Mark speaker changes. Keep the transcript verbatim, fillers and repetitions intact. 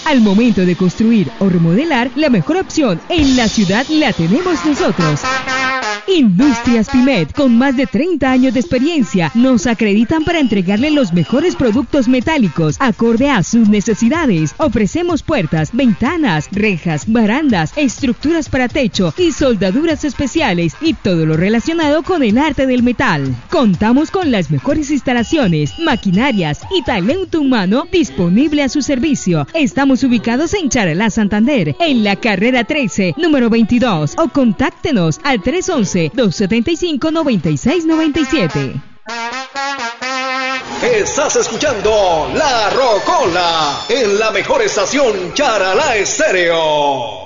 Speaker 1: Al momento de construir o remodelar, la mejor opción en la ciudad la tenemos nosotros. Industrias Pimet, con más de treinta años de experiencia, nos acreditan para entregarle los mejores productos metálicos acorde a sus necesidades. Ofrecemos puertas, ventanas, rejas, barandas, estructuras para techo y soldaduras especiales y todo lo relacionado con el arte del metal. Contamos con las mejores instalaciones, maquinarias y talento humano disponible a su servicio. Estamos ubicados en Charalá, Santander, en la carrera trece, número veintidós, o contáctenos al tres once, dos setenta y cinco, noventa y seis noventa y siete.
Speaker 2: Estás escuchando La Rocola en la mejor estación Charalá Estéreo.